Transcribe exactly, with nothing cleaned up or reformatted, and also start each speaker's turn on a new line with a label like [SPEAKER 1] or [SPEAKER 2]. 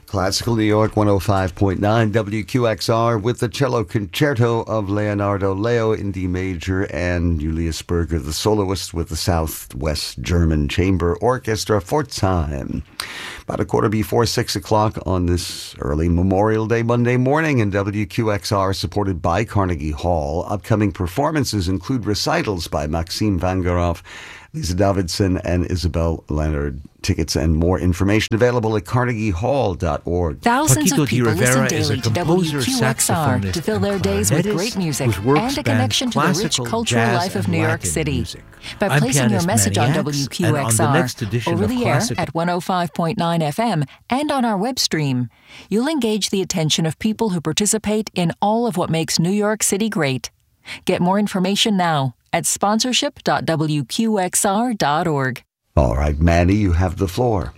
[SPEAKER 1] Classical New York one oh five point nine W Q X R with the cello concerto of Leonardo Leo in D major and Julius Berger, the soloist, with the Southwest German Chamber Orchestra for time. About a quarter before six o'clock on this early Memorial Day Monday morning in W Q X R, supported by Carnegie Hall. Upcoming performances include recitals by Maxime Vangeroff, Lisa Davidson, and Isabel Leonard. Tickets and more information available at carnegie hall dot org.
[SPEAKER 2] Thousands
[SPEAKER 3] Paquito
[SPEAKER 2] of people
[SPEAKER 3] Rivera
[SPEAKER 2] listen daily to W Q X R to fill their days with great music and a connection to the rich cultural life of New York City.
[SPEAKER 3] Music.
[SPEAKER 2] By
[SPEAKER 3] I'm
[SPEAKER 2] placing your
[SPEAKER 3] pianist
[SPEAKER 2] message
[SPEAKER 3] Manny
[SPEAKER 2] on
[SPEAKER 3] X,
[SPEAKER 2] W Q X R,
[SPEAKER 3] and on the next edition
[SPEAKER 2] over
[SPEAKER 3] of
[SPEAKER 2] the air
[SPEAKER 3] Classical
[SPEAKER 2] at one oh five point nine F M, and on our web stream, you'll engage the attention of people who participate in all of what makes New York City great. Get more information now at sponsorship dot w q x r dot org.
[SPEAKER 1] All right, Manny, you have the floor.